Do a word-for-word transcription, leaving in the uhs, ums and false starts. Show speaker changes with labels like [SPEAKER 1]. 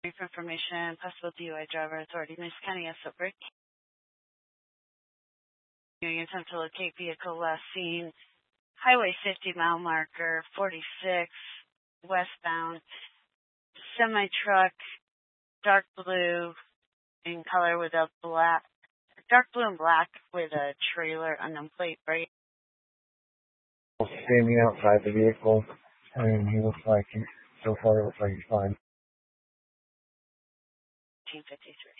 [SPEAKER 1] Brief information, possible D U I driver authority, Miss County, S. Brick. You attempt to locate vehicle last seen. Highway fifty mile marker, forty-six, westbound. Semi-truck, dark blue in color with a black, dark blue and black with a trailer unknown plate, right?
[SPEAKER 2] Standing outside the vehicle, and he looks like, he, so far it looks like he's fine.
[SPEAKER 1] fifteen fifty-three.